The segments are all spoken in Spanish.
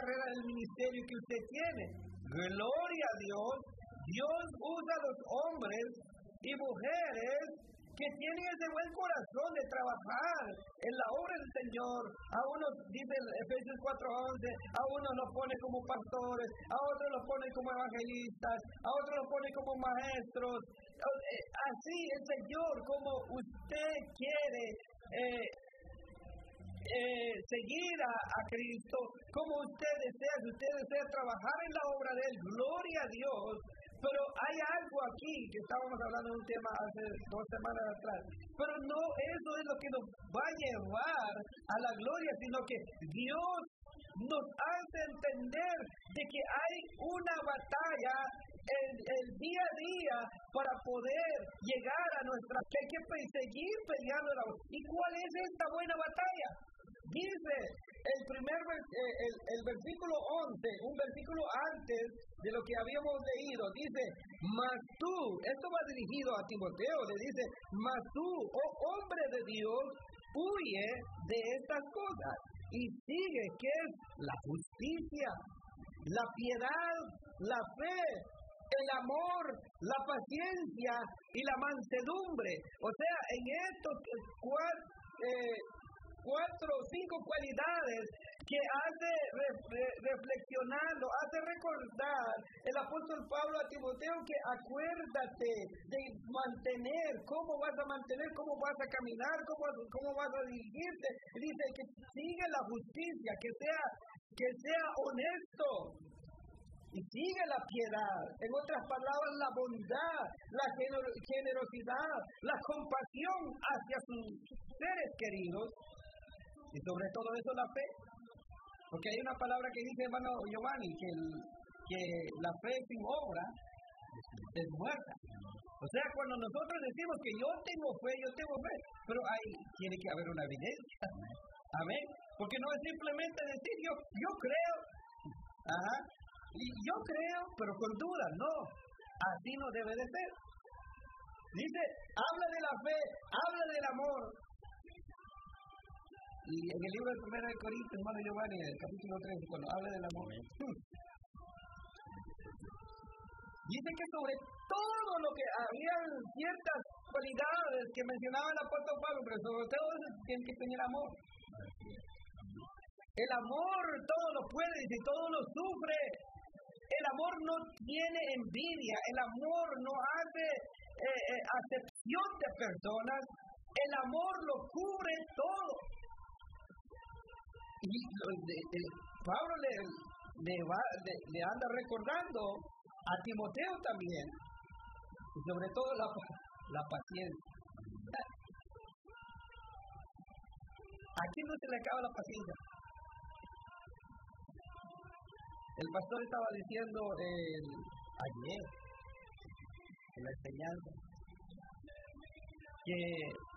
carrera del ministerio que usted tiene. Gloria a Dios. Dios usa a los hombres y mujeres que tienen ese buen corazón de trabajar en la obra del Señor. A unos, dice Efesios 4:11, a unos los pone como pastores, a otros los pone como evangelistas, a otros los pone como maestros. Así el Señor, como usted quiere seguir a Cristo, como usted desea, si usted desea trabajar en la obra de Él, gloria a Dios. Pero hay algo aquí, que estábamos hablando de un tema hace 2 semanas atrás, pero no eso es lo que nos va a llevar a la gloria, sino que Dios nos hace entender de que hay una batalla el día a día para poder llegar a nuestra fe. Hay que seguir peleando. ¿Y cuál es esta buena batalla? Dice el versículo 11, un versículo antes de lo que habíamos leído, dice, mas tú, esto va dirigido a Timoteo, le dice, mas tú, oh hombre de Dios, huye de estas cosas y sigue, que es la justicia, la piedad, la fe, el amor, la paciencia y la mansedumbre. O sea, en estos 4 o 5 cualidades que hace reflexionando, hace recordar el apóstol Pablo a Timoteo, que acuérdate de mantener, cómo vas a mantener, cómo vas a caminar, cómo vas a dirigirte. Dice que sigue la justicia, que sea honesto. Y sigue la piedad, en otras palabras, la bondad, la generosidad, la compasión hacia sus seres queridos, y sobre todo eso la fe. Porque hay una palabra que dice, hermano Giovanni, que la fe sin obra es muerta. O sea, cuando nosotros decimos que yo tengo fe, pero ahí tiene que haber una evidencia. Amén. Porque no es simplemente decir yo creo. Ajá. Y yo creo, pero con dudas, no. Así no debe de ser. Dice, habla de la fe, habla del amor. Y en el libro de 1 Corintios, hermano Giovanni, en el capítulo 3, cuando habla del amor, dice que sobre todo lo que había ciertas cualidades que mencionaba el apóstol Pablo, pero sobre todo tiene que tener amor. El amor todo lo puede, dice, todo lo sufre. El amor no tiene envidia, el amor no hace acepción de personas, el amor lo cubre todo. Y Pablo le anda recordando a Timoteo también, y sobre todo la paciencia. ¿A quién no se le acaba la paciencia? El pastor estaba diciendo ayer en la enseñanza que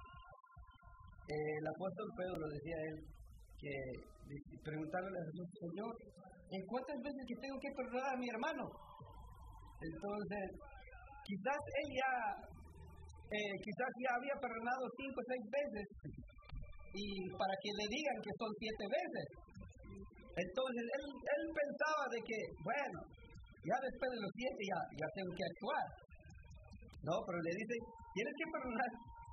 el apóstol Pedro decía a él, que preguntarle a Jesús, Señor, ¿en cuántas veces que tengo que perdonar a mi hermano? Entonces, quizás ya había perdonado 5 o 6 veces, y para que le digan que son 7 veces. Entonces él pensaba de que, bueno, ya después de los 7 ya tengo que actuar. No, pero le dice, tienes que perdonar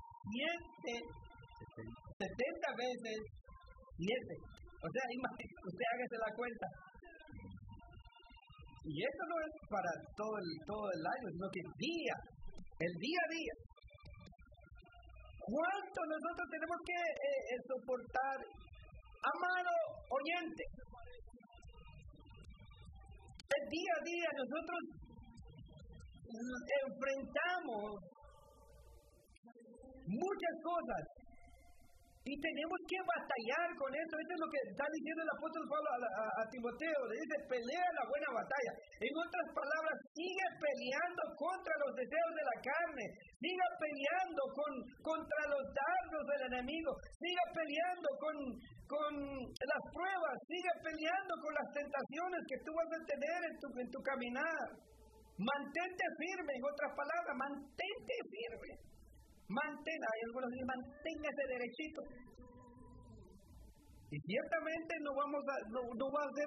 70 veces 7. O sea, usted hágase la cuenta. Y eso no es para todo el año, sino que el día a día. ¿Cuánto nosotros tenemos que soportar? Amado oyente, el día a día nosotros enfrentamos muchas cosas y tenemos que batallar con eso. Eso es lo que está diciendo el apóstol Pablo a Timoteo. Le dice, pelea la buena batalla. En otras palabras, sigue peleando contra los deseos de la carne, siga peleando contra los dardos del enemigo, siga peleando con las pruebas, siga peleando con las tentaciones que tú vas a tener en tu caminar. Mantente firme, en otras palabras, mantente firme. Hay algunos que dicen, manténgase derechito. Y ciertamente no va a ser